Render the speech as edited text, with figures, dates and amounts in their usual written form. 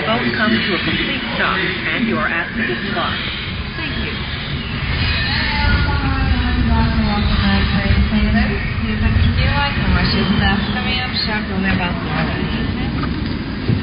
boat comes to a complete stop and you are asked to dismount.